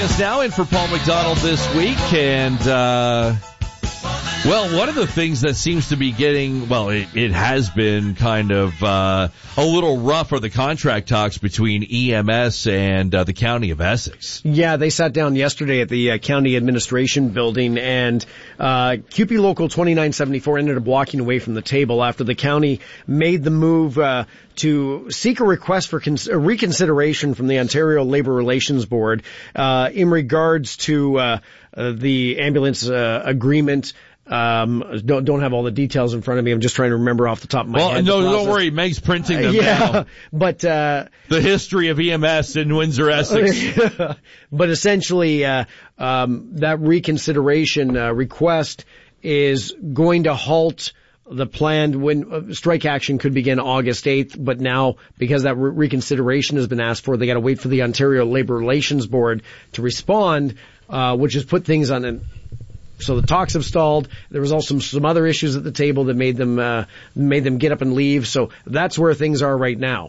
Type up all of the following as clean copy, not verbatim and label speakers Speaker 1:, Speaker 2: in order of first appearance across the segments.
Speaker 1: us now in for Paul McDonald this week. And, well, one of the things that seems to be getting, well, it has been kind of a little rough are the contract talks between EMS and the County of Essex.
Speaker 2: Yeah, they sat down yesterday at the county administration building, and CUPE Local 2974 ended up walking away from the table after the county made the move to seek a request for reconsideration from the Ontario Labour Relations Board in regards to the ambulance agreement. Don't have all the details in front of me. I'm just trying to remember off the top of my head.
Speaker 1: No, don't worry. Meg's printing them now.
Speaker 2: But
Speaker 1: the history of EMS in Windsor, Essex.
Speaker 2: But essentially, that reconsideration request is going to halt the planned strike action could begin August 8th, but now because that reconsideration has been asked for, they got to wait for the Ontario Labour Relations Board to respond, which has put things on so the talks have stalled. There was also some other issues at the table that made them get up and leave. So that's where things are right now.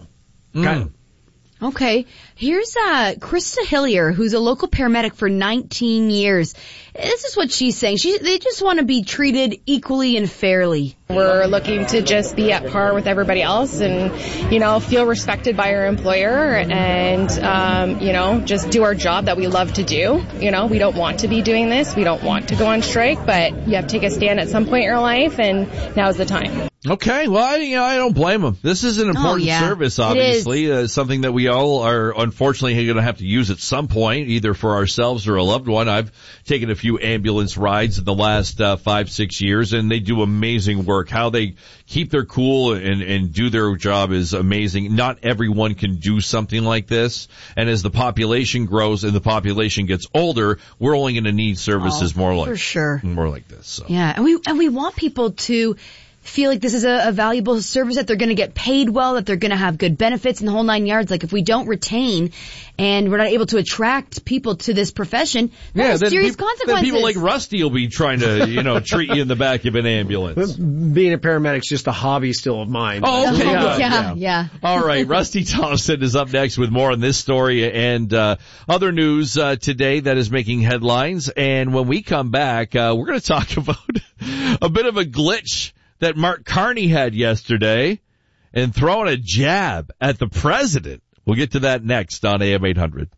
Speaker 3: Okay. Here's Krista Hillier, who's a local paramedic for 19 years. This is what she's saying. They just want to be treated equally and fairly.
Speaker 4: We're looking to just be at par with everybody else and, feel respected by our employer and, just do our job that we love to do. We don't want to be doing this. We don't want to go on strike, but you have to take a stand at some point in your life, and now's the time.
Speaker 1: Okay, well, I don't blame them. This is an important service, obviously, something that we all are unfortunately going to have to use at some point, either for ourselves or a loved one. I've taken a few ambulance rides in the last 5-6 years, and they do amazing work. How they keep their cool and do their job is amazing. Not everyone can do something like this, and as the population grows and the population gets older, we're only going to need services more like this. So.
Speaker 3: Yeah, and we want people to feel like this is a valuable service, that they're going to get paid well, that they're going to have good benefits and the whole 9 yards. Like if we don't retain and we're not able to attract people to this profession, there's serious consequences.
Speaker 1: Then people like Rusty will be trying to, treat you in the back of an ambulance.
Speaker 2: Being a paramedic's just a hobby still of mine.
Speaker 1: Oh, okay.
Speaker 3: Yeah.
Speaker 1: All right. Rusty Thompson is up next with more on this story and other news today that is making headlines. And when we come back, we're going to talk about a bit of a glitch that Mark Carney had yesterday and throwing a jab at the president. We'll get to that next on AM 800.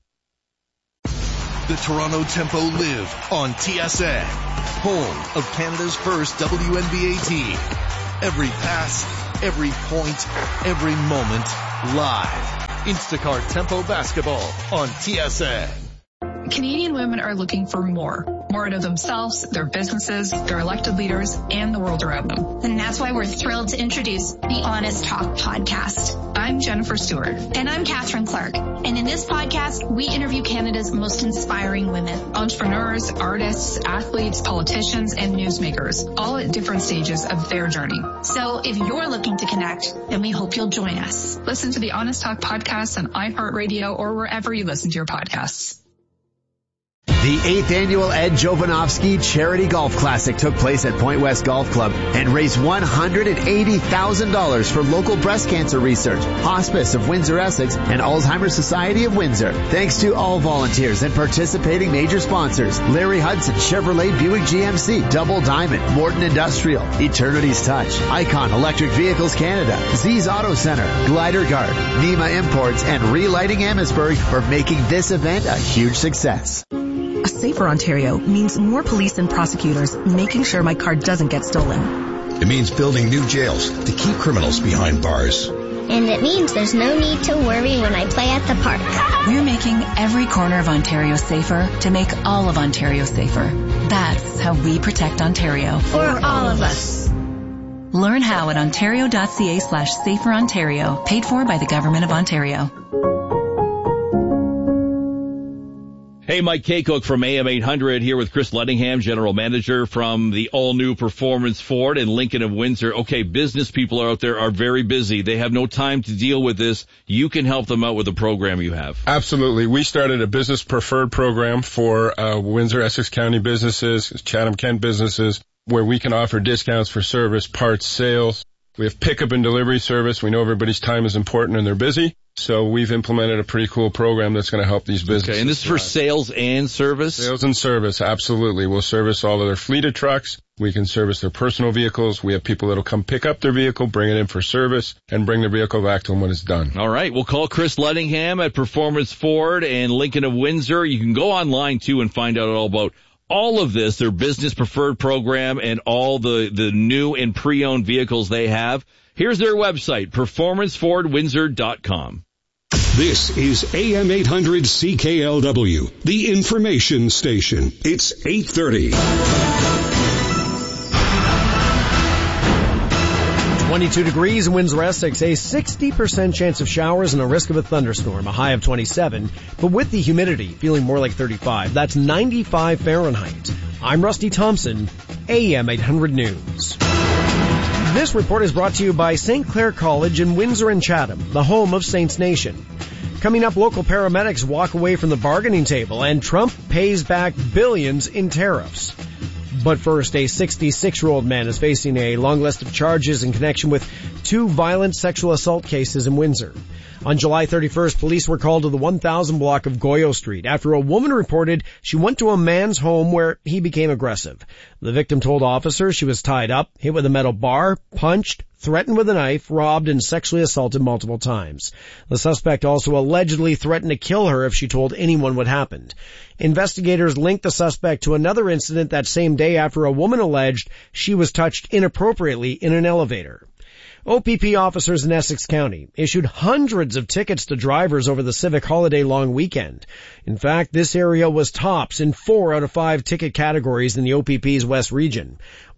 Speaker 5: The Toronto Tempo live on TSN, home of Canada's first WNBA team. Every pass, every point, every moment, live. Instacart Tempo Basketball on TSN.
Speaker 6: Canadian women are looking for more out of themselves, their businesses, their elected leaders, and the world around them.
Speaker 7: And that's why we're thrilled to introduce the Honest Talk podcast.
Speaker 6: I'm Jennifer Stewart.
Speaker 7: And I'm Catherine Clark. And in this podcast, we interview Canada's most inspiring women.
Speaker 6: Entrepreneurs, artists, athletes, politicians, and newsmakers, all at different stages of their journey.
Speaker 7: So if you're looking to connect, then we hope you'll join us.
Speaker 6: Listen to the Honest Talk podcast on iHeartRadio or wherever you listen to your podcasts.
Speaker 8: The 8th annual Ed Jovanovski Charity Golf Classic took place at Point West Golf Club and raised $180,000 for local breast cancer research, Hospice of Windsor, Essex, and Alzheimer's Society of Windsor. Thanks to all volunteers and participating major sponsors: Larry Hudson, Chevrolet Buick GMC, Double Diamond, Morton Industrial, Eternity's Touch, Icon Electric Vehicles Canada, Z's Auto Center, Glider Guard, Nima Imports, and Relighting Amherstburg for making this event a huge success.
Speaker 9: A safer Ontario means more police and prosecutors making sure my car doesn't get stolen.
Speaker 10: It means building new jails to keep criminals behind bars.
Speaker 11: And it means there's no need to worry when I play at the park.
Speaker 9: We're making every corner of Ontario safer to make all of Ontario safer. That's how we protect Ontario.
Speaker 11: For all of us.
Speaker 9: Learn how at ontario.ca/saferontario, paid for by the Government of Ontario.
Speaker 1: Hey, Mike Kaycook from AM 800 here with Chris Lettingham, General Manager from the all-new Performance Ford in Lincoln of Windsor. Okay, business people out there are very busy. They have no time to deal with this. You can help them out with the program you have.
Speaker 12: Absolutely. We started a business preferred program for Windsor, Essex County businesses, Chatham-Kent businesses, where we can offer discounts for service, parts, sales. We have pickup and delivery service. We know everybody's time is important and they're busy. So we've implemented a pretty cool program that's going to help these businesses.
Speaker 1: Okay, and this is for sales and service?
Speaker 12: Sales and service, absolutely. We'll service all of their fleet of trucks. We can service their personal vehicles. We have people that'll come pick up their vehicle, bring it in for service, and bring their vehicle back to them when it's done.
Speaker 1: All right. We'll call Chris Lettingham at Performance Ford and Lincoln of Windsor. You can go online, too, and find out all about all of this, their business preferred program, and all the new and pre-owned vehicles they have. Here's their website, performancefordwindsor.com.
Speaker 13: This is AM 800 CKLW, the information station. It's 8:30.
Speaker 2: 22 degrees in Windsor, Essex, a 60% chance of showers and a risk of a thunderstorm, a high of 27. But with the humidity, feeling more like 35. That's 95 Fahrenheit. I'm Rusty Thompson, AM 800 News. This report is brought to you by St. Clair College in Windsor and Chatham, the home of Saints Nation. Coming up, local paramedics walk away from the bargaining table and Trump pays back billions in tariffs. But first, a 66-year-old man is facing a long list of charges in connection with 2 violent sexual assault cases in Windsor. On July 31st, police were called to the 1000 block of Goyo Street after a woman reported she went to a man's home where he became aggressive. The victim told officers she was tied up, hit with a metal bar, punched, threatened with a knife, robbed, and sexually assaulted multiple times. The suspect also allegedly threatened to kill her if she told anyone what happened. Investigators linked the suspect to another incident that same day after a woman alleged she was touched inappropriately in an elevator. OPP officers in Essex County issued hundreds of tickets to drivers over the civic holiday long weekend. In fact, this area was tops in 4 out of 5 ticket categories in the OPP's West region.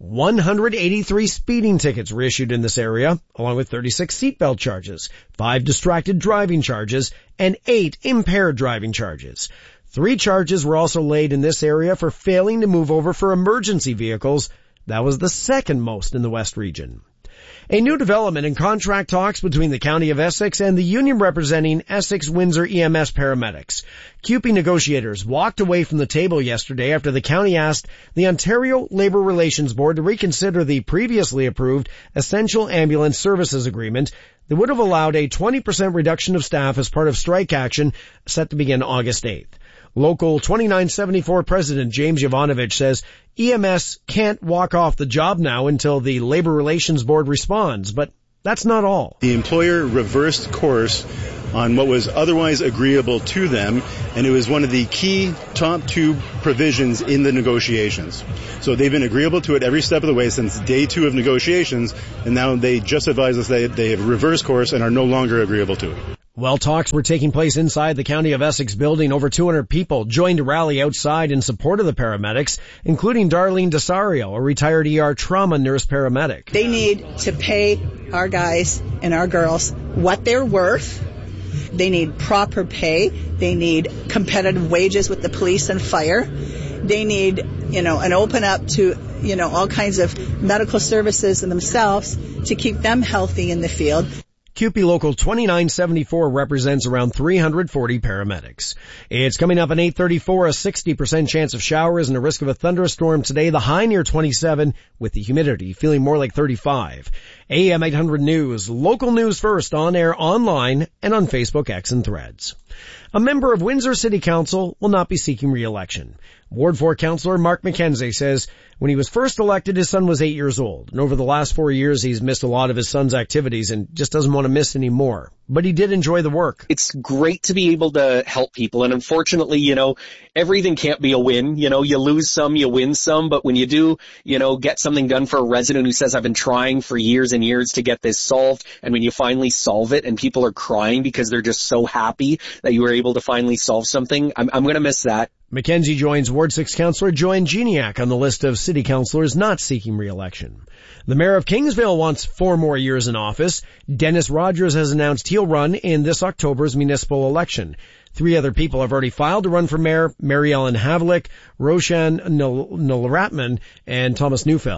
Speaker 2: 183 speeding tickets were issued in this area, along with 36 seatbelt charges, 5 distracted driving charges, and 8 impaired driving charges. 3 charges were also laid in this area for failing to move over for emergency vehicles. That was the second most in the West region. A new development in contract talks between the County of Essex and the union representing Essex-Windsor EMS paramedics. CUPE negotiators walked away from the table yesterday after the county asked the Ontario Labour Relations Board to reconsider the previously approved Essential Ambulance Services Agreement that would have allowed a 20% reduction of staff as part of strike action set to begin August 8th. Local 2974 President James Yovanovich says EMS can't walk off the job now until the Labor Relations Board responds, but that's not all.
Speaker 14: The employer reversed course on what was otherwise agreeable to them, and it was one of the key top 2 provisions in the negotiations. So they've been agreeable to it every step of the way since day 2 of negotiations, and now they just advise us that they have reversed course and are no longer agreeable to it.
Speaker 2: While talks were taking place inside the County of Essex building, over 200 people joined a rally outside in support of the paramedics, including Darlene Desario, a retired ER trauma nurse paramedic.
Speaker 15: They need to pay our guys and our girls what they're worth. They need proper pay. They need competitive wages with the police and fire. They need, an open up to, all kinds of medical services in themselves to keep them healthy in the field.
Speaker 2: CUPE Local 2974 represents around 340 paramedics. It's coming up at 8:34, a 60% chance of showers and a risk of a thunderstorm today, the high near 27, with the humidity feeling more like 35. AM 800 News, local news first, on air, online, and on Facebook, X, and Threads. A member of Windsor City Council will not be seeking re-election. Ward 4 Councillor Mark McKenzie says when he was first elected, his son was 8 years old. And over the last 4 years, he's missed a lot of his son's activities and just doesn't want to miss any more. But he did enjoy the work.
Speaker 16: It's great to be able to help people. And unfortunately, everything can't be a win. You lose some, you win some. But when you do, get something done for a resident who says, I've been trying for years and years to get this solved. And when you finally solve it and people are crying because they're just so happy that you were able to finally solve something, I'm going to miss that.
Speaker 2: McKenzie joins Ward 6 Councillor Joanne Geniak on the list of city councillors not seeking re-election. The mayor of Kingsville wants 4 more years in office. Dennis Rogers has announced he'll run in this October's municipal election. 3 other people have already filed to run for mayor: Mary Ellen Havlick, Roshan Nalaratman, and Thomas Neufeld.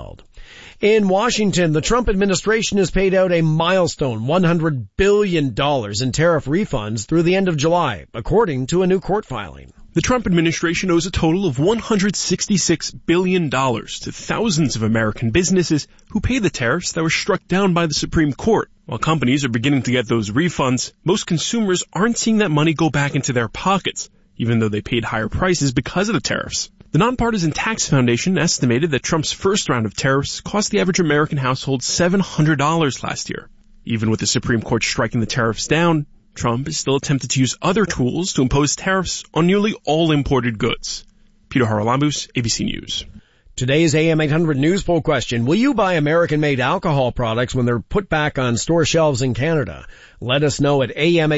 Speaker 2: In Washington, the Trump administration has paid out a milestone $100 billion in tariff refunds through the end of July, according to a new court filing.
Speaker 17: The Trump administration owes a total of $166 billion to thousands of American businesses who pay the tariffs that were struck down by the Supreme Court. While companies are beginning to get those refunds, most consumers aren't seeing that money go back into their pockets, even though they paid higher prices because of the tariffs. The Nonpartisan Tax Foundation estimated that Trump's first round of tariffs cost the average American household $700 last year. Even with the Supreme Court striking the tariffs down, Trump is still attempted to use other tools to impose tariffs on nearly all imported goods. Peter Haralambous, ABC News.
Speaker 2: Today's AM 800 News Poll question: will you buy American-made alcohol products when they're put back on store shelves in Canada? Let us know at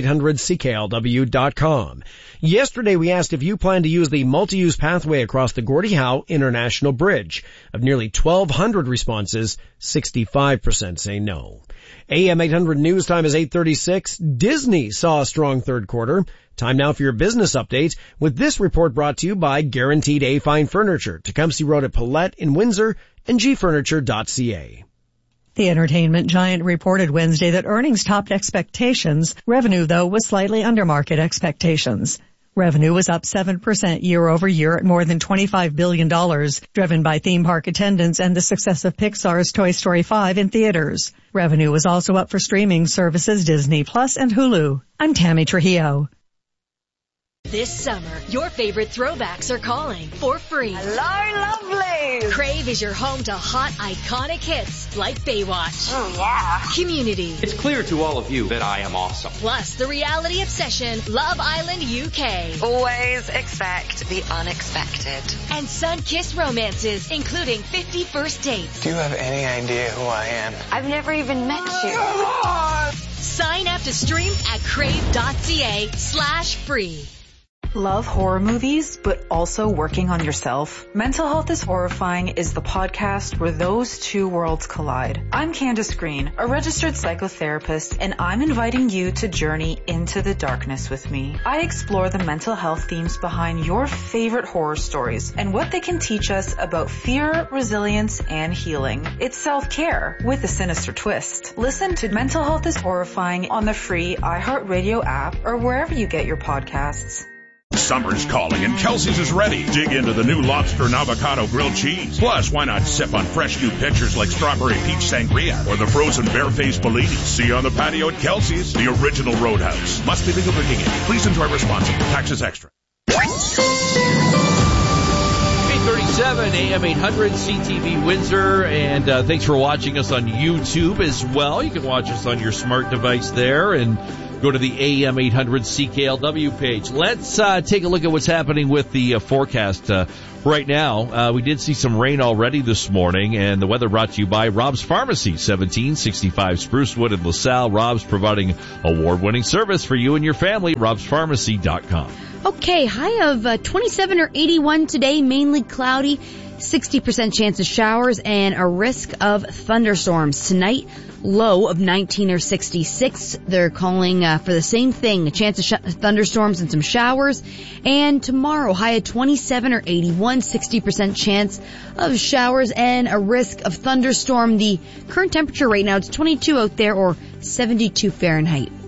Speaker 2: am800cklw.com. Yesterday we asked if you plan to use the multi-use pathway across the Gordie Howe International Bridge. Of nearly 1,200 responses, 65% say no. AM 800 News time is 8:36. Disney saw a strong third quarter. Time now for your business update, with this report brought to you by Guaranteed A-Fine Furniture, Tecumseh Road at Paulette in Windsor, and gfurniture.ca.
Speaker 18: The entertainment giant reported Wednesday that earnings topped expectations. Revenue, though, was slightly under market expectations. Revenue was up 7% year over year at more than $25 billion, driven by theme park attendance and the success of Pixar's Toy Story 5 in theaters. Revenue was also up for streaming services Disney Plus and Hulu. I'm Tammy Trujillo.
Speaker 19: This summer, your favorite throwbacks are calling for free.
Speaker 20: Hello, lovely!
Speaker 19: Crave is your home to hot, iconic hits like Baywatch.
Speaker 20: Oh, yeah.
Speaker 19: Community.
Speaker 21: It's clear to all of you that I am awesome.
Speaker 19: Plus, the reality obsession, Love Island UK.
Speaker 20: Always expect the unexpected.
Speaker 19: And sun-kissed romances, including 50 First Dates.
Speaker 22: Do you have any idea who I am?
Speaker 20: I've never even met you.
Speaker 19: Sign up to stream at crave.ca/free.
Speaker 23: Love horror movies, but also working on yourself? Mental Health is Horrifying is the podcast where those two worlds collide. I'm Candace Green, a registered psychotherapist, and I'm inviting you to journey into the darkness with me. I explore the mental health themes behind your favorite horror stories and what they can teach us about fear, resilience, and healing. It's self-care with a sinister twist. Listen to Mental Health is Horrifying on the free iHeartRadio app or wherever you get your podcasts.
Speaker 24: Summer's calling and Kelsey's is ready. Dig into the new lobster and avocado grilled cheese. Plus, why not sip on fresh new pitchers like strawberry peach sangria or the frozen barefaced Bellini? See you on the patio at Kelsey's, the original Roadhouse. Must be legal drinking age. Please enjoy responsibly. Taxes extra.
Speaker 1: 8:37 AM 800 CTV Windsor, and thanks for watching us on YouTube as well. You can watch us on your smart device there, and go to the AM 800 CKLW page. Let's take a look at what's happening with the forecast right now. We did see some rain already this morning, and the weather brought to you by Rob's Pharmacy, 1765 Sprucewood in LaSalle. Rob's providing award-winning service for you and your family. Rob'sPharmacy.com.
Speaker 3: Okay, high of 27 or 81 today, mainly cloudy. 60% chance of showers and a risk of thunderstorms. Tonight, low of 19 or 66. They're calling for the same thing, a chance of thunderstorms and some showers. And tomorrow, high of 27 or 81, 60% chance of showers and a risk of thunderstorm. The current temperature right now, it's 22 out there or 72 Fahrenheit.